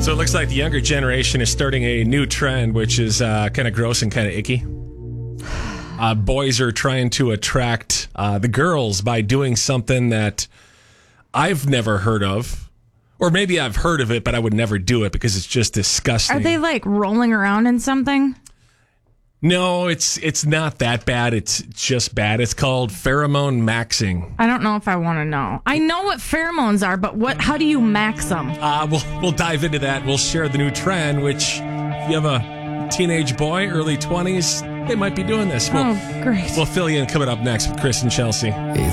So it looks like the younger generation is starting a new trend, which is kind of gross and kind of icky. Boys are trying to attract the girls by doing something that I've never heard of. Or maybe I've heard of it, but I would never do it because it's just disgusting. Are they like rolling around in something? No, it's not that bad. It's just bad. It's called pheromone maxing. I don't know if I want to know. I know what pheromones are, but how do you max them? We'll dive into that. We'll share the new trend, which if you have a teenage boy, early 20s, they might be doing this. Great. We'll fill you in coming up next with Chris and Chelsea.